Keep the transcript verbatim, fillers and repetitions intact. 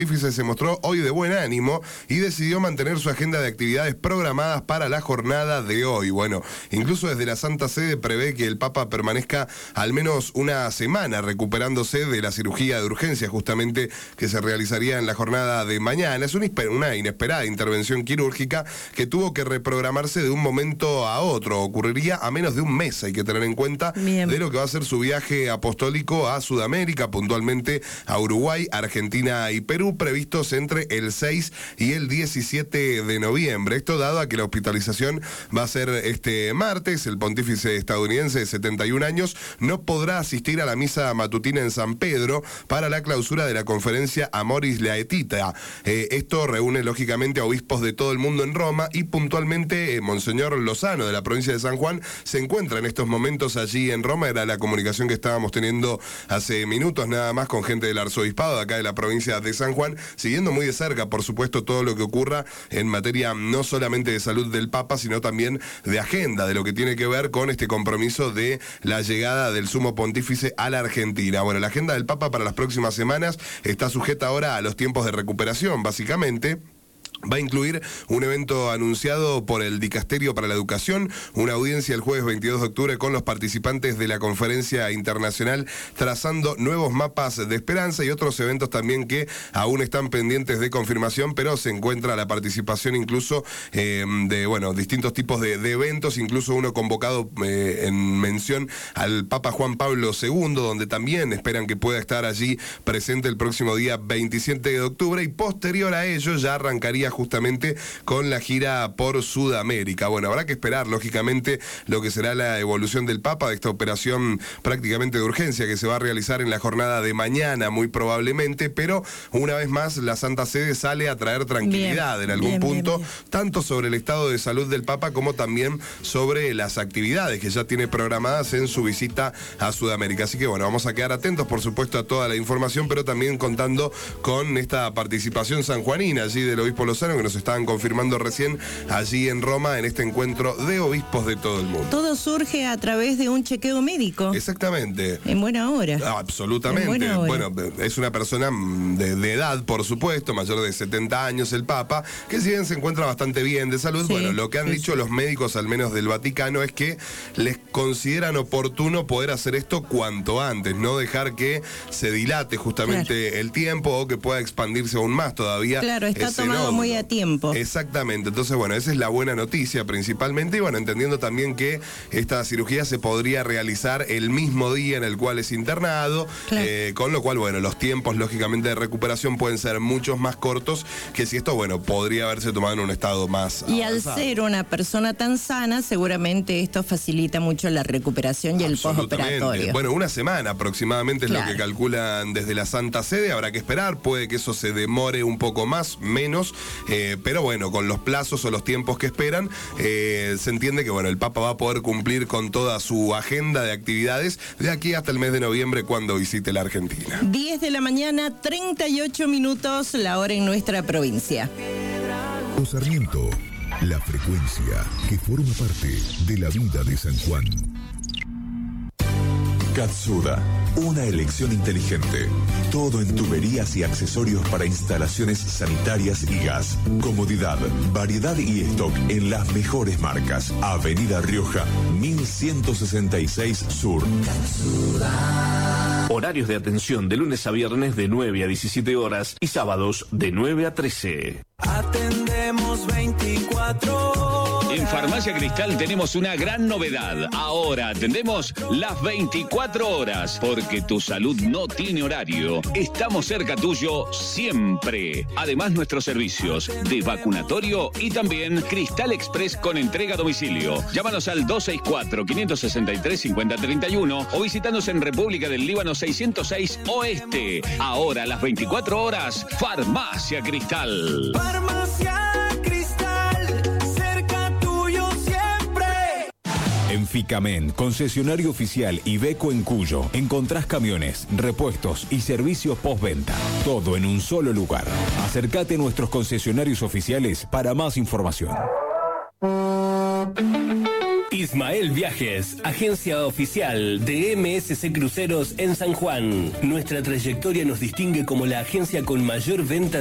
Pontífice se mostró hoy de buen ánimo y decidió mantener su agenda de actividades programadas para la jornada de hoy. Bueno, incluso desde la Santa Sede prevé que el Papa permanezca al menos una semana recuperándose de la cirugía de urgencia justamente que se realizaría en la jornada de mañana. Es una inesperada intervención quirúrgica que tuvo que reprogramarse de un momento a otro. Ocurriría a menos de un mes, hay que tener en cuenta, Bien. de lo que va a ser su viaje apostólico a Sudamérica, puntualmente a Uruguay, Argentina y Perú, previstos entre el seis y el diecisiete de noviembre. Esto dado a que la hospitalización va a ser este martes. El pontífice estadounidense de setenta y un años no podrá asistir a la misa matutina en San Pedro para la clausura de la conferencia Amoris Laetitia. Eh, esto reúne lógicamente a obispos de todo el mundo en Roma y puntualmente eh, Monseñor Lozano de la provincia de San Juan se encuentra en estos momentos allí en Roma. Era la comunicación que estábamos teniendo hace minutos nada más con gente del arzobispado de acá de la provincia de San Juan, siguiendo muy de cerca, por supuesto, todo lo que ocurra en materia no solamente de salud del Papa, sino también de agenda, de lo que tiene que ver con este compromiso de la llegada del Sumo Pontífice a la Argentina. Bueno, la agenda del Papa para las próximas semanas está sujeta ahora a los tiempos de recuperación, básicamente. Va a incluir un evento anunciado por el Dicasterio para la Educación, una audiencia el jueves veintidós de octubre con los participantes de la conferencia internacional trazando nuevos mapas de esperanza y otros eventos también que aún están pendientes de confirmación, pero se encuentra la participación incluso eh, de bueno distintos tipos de, de eventos, incluso uno convocado eh, en mención al Papa Juan Pablo segundo, donde también esperan que pueda estar allí presente el próximo día veintisiete de octubre y posterior a ello ya arrancaría justamente con la gira por Sudamérica. Bueno, habrá que esperar, lógicamente, lo que será la evolución del Papa, de esta operación prácticamente de urgencia que se va a realizar en la jornada de mañana, muy probablemente, pero una vez más la Santa Sede sale a traer tranquilidad bien, en algún bien, punto, bien, bien. tanto sobre el estado de salud del Papa como también sobre las actividades que ya tiene programadas en su visita a Sudamérica. Así que bueno, vamos a quedar atentos, por supuesto, a toda la información, pero también contando con esta participación sanjuanina allí del obispo Lozano, que nos estaban confirmando recién allí en Roma en este encuentro de obispos de todo el mundo. Todo surge a través de un chequeo médico. Exactamente. En buena hora. Absolutamente. En buena hora. Bueno, es una persona de, de edad, por supuesto, mayor de setenta años el Papa, que si bien se encuentra bastante bien de salud, sí, bueno, lo que han sí, dicho sí. los médicos, al menos del Vaticano, es que les consideran oportuno poder hacer esto cuanto antes, no dejar que se dilate justamente claro. el tiempo o que pueda expandirse aún más todavía. Claro, está tomado muy a tiempo. Exactamente, entonces bueno, esa es la buena noticia principalmente y bueno, entendiendo también que esta cirugía se podría realizar el mismo día en el cual es internado, claro. eh, con lo cual bueno, los tiempos lógicamente de recuperación pueden ser muchos más cortos que si esto bueno, podría haberse tomado en un estado más y avanzado. Al ser una persona tan sana, seguramente esto facilita mucho la recuperación y el postoperatorio. Bueno, una semana aproximadamente es claro. lo que calculan desde la Santa Sede, habrá que esperar, puede que eso se demore un poco más, menos, Eh, pero bueno, con los plazos o los tiempos que esperan, eh, se entiende que bueno, el Papa va a poder cumplir con toda su agenda de actividades de aquí hasta el mes de noviembre cuando visite la Argentina. diez de la mañana, treinta y ocho minutos, la hora en nuestra provincia. O Sarmiento, la frecuencia que forma parte de la vida de San Juan. Katsuda, una elección inteligente. Todo en tuberías y accesorios para instalaciones sanitarias y gas. Comodidad, variedad y stock en las mejores marcas. Avenida Rioja, mil ciento sesenta y seis Sur. Katsuda. Horarios de atención de lunes a viernes de nueve a diecisiete horas y sábados de nueve a trece. Atendemos veinticuatro horas. En Farmacia Cristal tenemos una gran novedad. Ahora atendemos las veinticuatro horas, porque tu salud no tiene horario. Estamos cerca tuyo siempre. Además, nuestros servicios de vacunatorio y también Cristal Express con entrega a domicilio. Llámanos al dos seis cuatro, cinco seis tres, cinco cero tres uno o visitanos en República del Líbano seiscientos seis Oeste. Ahora, las veinticuatro horas, Farmacia Cristal. Farmacia Cristal, cerca tuyo siempre. En Ficamen, concesionario oficial Iveco en Cuyo, encontrás camiones, repuestos y servicios postventa. Todo en un solo lugar. Acércate a nuestros concesionarios oficiales para más información. Y Ismael Viajes, agencia oficial de M S C Cruceros en San Juan. Nuestra trayectoria nos distingue como la agencia con mayor venta